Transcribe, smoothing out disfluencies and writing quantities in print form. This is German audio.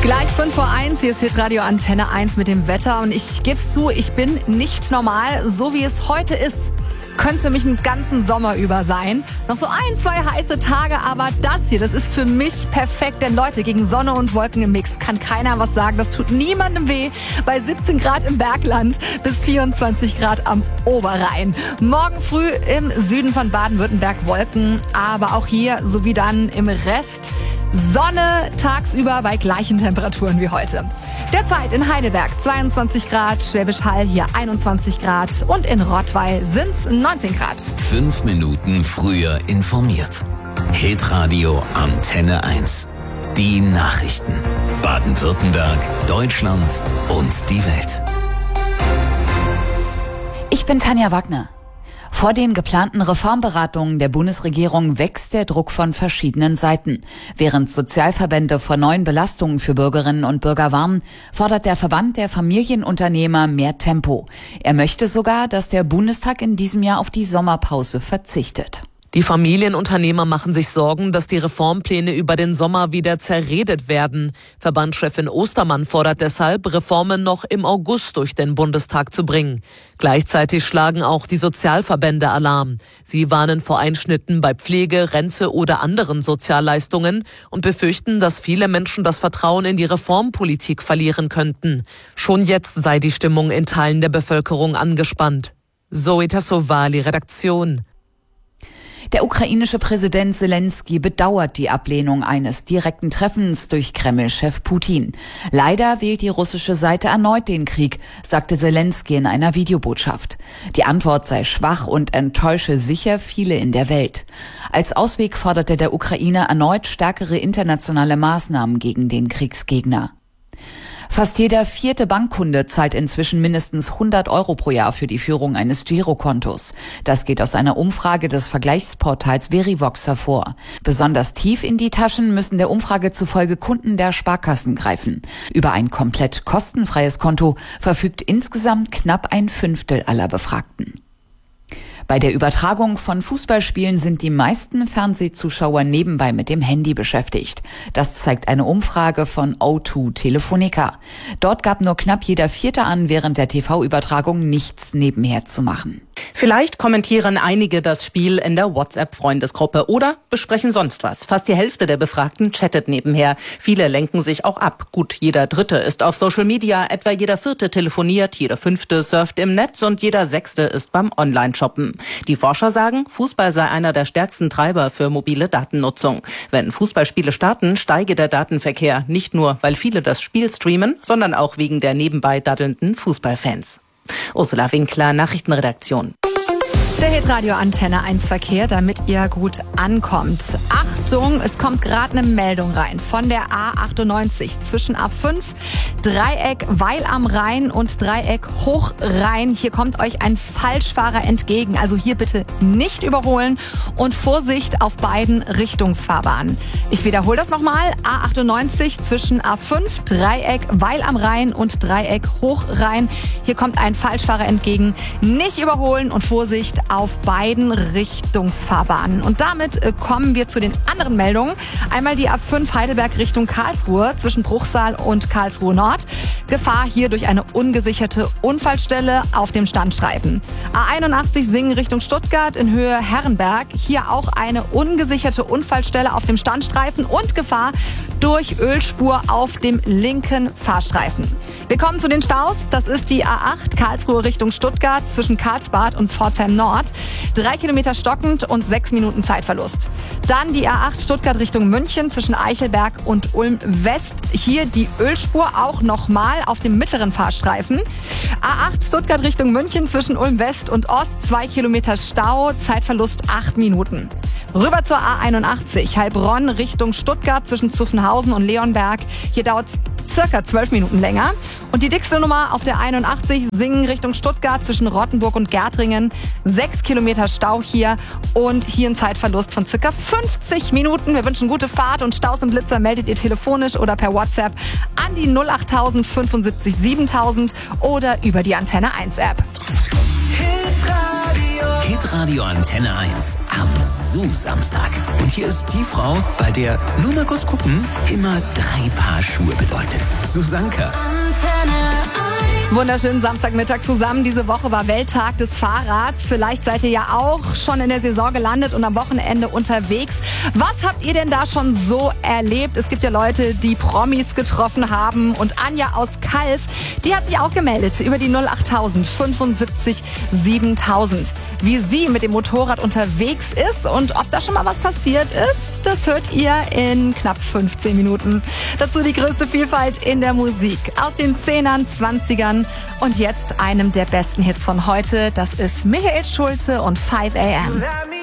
Gleich 5:01, hier ist Hitradio Antenne 1 mit dem Wetter und ich gebe zu, ich bin nicht normal, so wie es heute ist. Könnte für mich einen ganzen Sommer über sein. Noch so 1-2 heiße Tage, aber das hier, das ist für mich perfekt. Denn Leute, gegen Sonne und Wolken im Mix kann keiner was sagen. Das tut niemandem weh. Bei 17 Grad im Bergland bis 24 Grad am Oberrhein. Morgen früh im Süden von Baden-Württemberg Wolken, aber auch hier sowie dann im Rest Sonne tagsüber bei gleichen Temperaturen wie heute. Derzeit in Heidelberg 22 Grad, Schwäbisch Hall hier 21 Grad und in Rottweil sind's 19 Grad. 5 Minuten früher informiert. Hitradio Antenne 1. Die Nachrichten. Baden-Württemberg, Deutschland und die Welt. Ich bin Tanja Wagner. Vor den geplanten Reformberatungen der Bundesregierung wächst der Druck von verschiedenen Seiten. Während Sozialverbände vor neuen Belastungen für Bürgerinnen und Bürger warnen, fordert der Verband der Familienunternehmer mehr Tempo. Er möchte sogar, dass der Bundestag in diesem Jahr auf die Sommerpause verzichtet. Die Familienunternehmer machen sich Sorgen, dass die Reformpläne über den Sommer wieder zerredet werden. Verbandschefin Ostermann fordert deshalb, Reformen noch im August durch den Bundestag zu bringen. Gleichzeitig schlagen auch die Sozialverbände Alarm. Sie warnen vor Einschnitten bei Pflege, Rente oder anderen Sozialleistungen und befürchten, dass viele Menschen das Vertrauen in die Reformpolitik verlieren könnten. Schon jetzt sei die Stimmung in Teilen der Bevölkerung angespannt. Zoe Tassovali, Redaktion. Der ukrainische Präsident Zelensky bedauert die Ablehnung eines direkten Treffens durch Kreml-Chef Putin. Leider wählt die russische Seite erneut den Krieg, sagte Zelensky in einer Videobotschaft. Die Antwort sei schwach und enttäusche sicher viele in der Welt. Als Ausweg forderte der Ukrainer erneut stärkere internationale Maßnahmen gegen den Kriegsgegner. Fast jeder 4. Bankkunde zahlt inzwischen mindestens 100 € pro Jahr für die Führung eines Girokontos. Das geht aus einer Umfrage des Vergleichsportals Verivox hervor. Besonders tief in die Taschen müssen der Umfrage zufolge Kunden der Sparkassen greifen. Über ein komplett kostenfreies Konto verfügt insgesamt knapp 1/5 aller Befragten. Bei der Übertragung von Fußballspielen sind die meisten Fernsehzuschauer nebenbei mit dem Handy beschäftigt. Das zeigt eine Umfrage von O2 Telefonica. Dort gab nur knapp jeder 4. an, während der TV-Übertragung nichts nebenher zu machen. Vielleicht kommentieren einige das Spiel in der WhatsApp-Freundesgruppe oder besprechen sonst was. Fast die Hälfte der Befragten chattet nebenher. Viele lenken sich auch ab. Gut, jeder 3. ist auf Social Media, etwa jeder 4. telefoniert, jeder 5. surft im Netz und jeder 6. ist beim Online-Shoppen. Die Forscher sagen, Fußball sei einer der stärksten Treiber für mobile Datennutzung. Wenn Fußballspiele starten, steige der Datenverkehr. Nicht nur, weil viele das Spiel streamen, sondern auch wegen der nebenbei daddelnden Fußballfans. Ursula Winkler, Nachrichtenredaktion. Der Hitradio Antenne 1 Verkehr, damit ihr gut ankommt. Achtung, es kommt gerade eine Meldung rein von der A98 zwischen A5, Dreieck Weil am Rhein und Dreieck Hochrhein. Hier kommt euch ein Falschfahrer entgegen, also hier bitte nicht überholen und Vorsicht auf beiden Richtungsfahrbahnen. Ich wiederhole das nochmal, A98 zwischen A5, Dreieck Weil am Rhein und Dreieck Hochrhein. Hier kommt ein Falschfahrer entgegen, nicht überholen und Vorsicht auf beiden Richtungsfahrbahnen. Und damit kommen wir zu den anderen Meldungen. Einmal die A5 Heidelberg Richtung Karlsruhe zwischen Bruchsal und Karlsruhe Nord. Gefahr hier durch eine ungesicherte Unfallstelle auf dem Standstreifen. A81 Singen Richtung Stuttgart in Höhe Herrenberg. Hier auch eine ungesicherte Unfallstelle auf dem Standstreifen und Gefahr durch Ölspur auf dem linken Fahrstreifen. Wir kommen zu den Staus. Das ist die A8 Karlsruhe Richtung Stuttgart zwischen Karlsbad und Pforzheim Nord. 3 Kilometer stockend und 6 Minuten Zeitverlust. Dann die A8 Stuttgart Richtung München zwischen Eichelberg und Ulm West. Hier die Ölspur auch nochmal auf dem mittleren Fahrstreifen. A8 Stuttgart Richtung München zwischen Ulm West und Ost. 2 Kilometer Stau, Zeitverlust 8 Minuten. Rüber zur A81 Heilbronn Richtung Stuttgart zwischen Zuffenhausen und Leonberg. Hier dauert es circa 12 Minuten länger. Und die dickste Nummer auf der 81 Singen Richtung Stuttgart zwischen Rottenburg und Gärtringen. 6 Kilometer Stau hier und hier ein Zeitverlust von circa 50 Minuten. Wir wünschen gute Fahrt und Staus im Blitzer meldet ihr telefonisch oder per WhatsApp an die 08000 75 7000 oder über die Antenne 1 App. Hitradio Hitradio Antenne 1 am Samstag. Und hier ist die Frau, bei der nur mal kurz gucken immer 3 Paar Schuhe bedeutet. Susanka. Wunderschönen Samstagmittag zusammen. Diese Woche war Welttag des Fahrrads. Vielleicht seid ihr ja auch schon in der Saison gelandet und am Wochenende unterwegs. Was habt ihr denn da schon so erlebt? Es gibt ja Leute, die Promis getroffen haben. Und Anja aus Calw, die hat sich auch gemeldet über die 08000 75 7000. Wie sie mit dem Motorrad unterwegs ist und ob da schon mal was passiert ist, das hört ihr in knapp 15 Minuten. Dazu die größte Vielfalt in der Musik. Aus den 10ern, 20ern und jetzt einem der besten Hits von heute. Das ist Michael Schulte und 5 AM.